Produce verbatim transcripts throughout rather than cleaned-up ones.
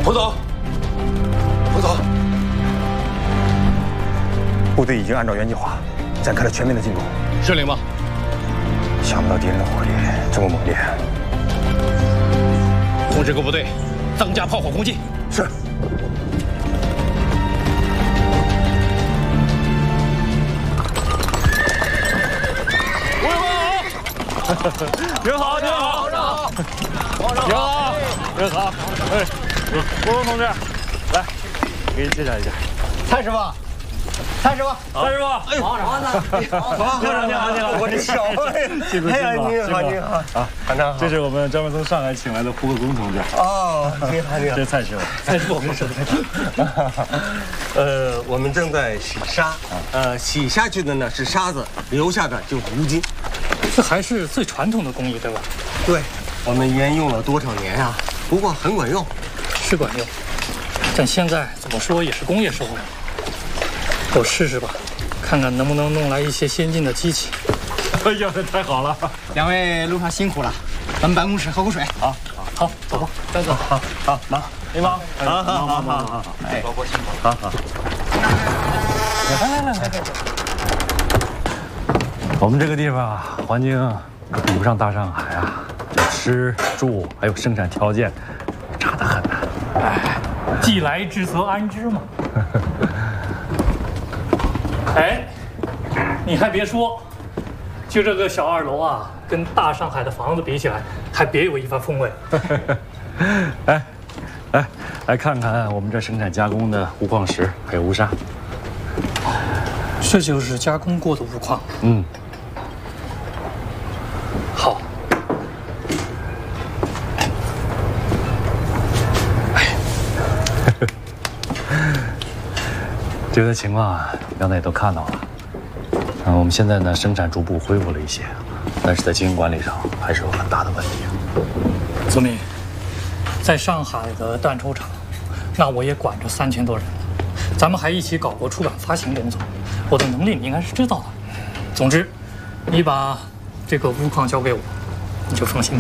胡总，胡总， 部队已经按照原计划展开了全面的进攻。 是领吗？ 想不到敌人的火力这么猛烈。 通知各部队，增加炮火攻击。 是。 吴永您好，您好，您好，您好，您好，哎，吴荣同志，来，给你介绍一下， 蔡师傅，蔡师傅， 蔡师傅， 哎，好，好呢，好， 你好，你好，你好， 我这小哎， 辛苦辛苦， 哎呀，你好，你好啊，团长好， 这是我们专门从上海请来的胡克公同志。 哦，你好，你好， 这是蔡师傅， 蔡师傅，我们是蔡师傅。呃，我们正在洗沙，呃，洗下去的呢是沙子，留下的就是乌金。 这还是最传统的工艺，对吧？ 对，我们沿用了多少年呀？不过很管用， 是管用。但现在怎么说也是工业社会，我试试吧，看看能不能弄来一些先进的机器。 哎呀，这太好了！ 两位路上辛苦了，咱们办公室喝口水。 好，好，走吧，张总。 好，好，忙，没忙，好好好好好， 哎， 包括辛苦。 好好。来来来来来。我们这个地方啊，环境比不上大上海啊，这吃住还有生产条件差得很呐。 哎，既来之则安之嘛。哎，你还别说，就这个小二楼啊，跟大上海的房子比起来，还别有一番风味。 哎，来来看看我们这生产加工的钨矿石还有钨砂。 这就是加工过的钨矿。 嗯。 好。 这个情况啊，你刚才也都看到了。嗯，我们现在呢，生产逐步恢复了一些，但是在经营管理上还是有很大的问题。 总理，在上海的蛋抽厂，那我也管着三千多人，咱们还一起搞过出版发行工作，我的能力你应该是知道的。总之，你把这个钨矿交给我，你就放心吧。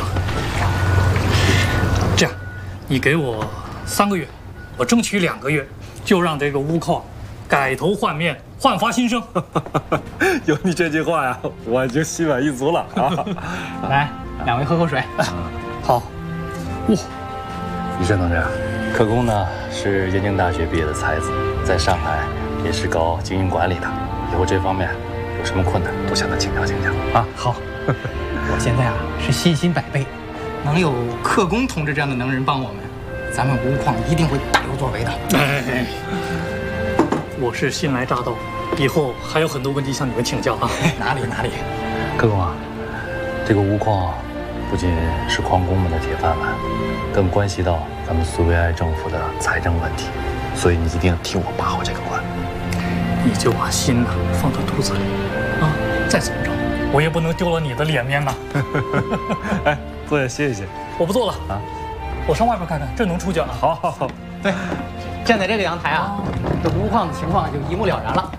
这样，你给我三个月，我争取两个月，就让这个钨矿改头换面，焕发新生。 有你这句话呀，我已经心满意足了啊！ 来，两位喝口水。 好。哇， 于顺同志，可工呢是燕京大学毕业的才子，在上海也是搞经营管理的，以后这方面有什么困难都向他请教请教啊。 好，我现在啊是信心百倍，能有克工同志这样的能人帮我们，咱们钨矿一定会大有作为的。 哎，我是新来乍到，以后还有很多问题向你们请教啊。 哪里哪里， 可工啊，这个钨矿不仅是矿工们的铁饭碗，更关系到咱们苏维埃政府的财政问题，所以你一定要替我把好这个关。 你就把心呐放到肚子里啊，再怎么着，我也不能丢了你的脸面呐。 哎，坐下歇一歇。 我不坐了啊，我上外边看看，这能出脚啊。 好好好， 对，站在这个阳台啊，这钨矿的情况就一目了然了。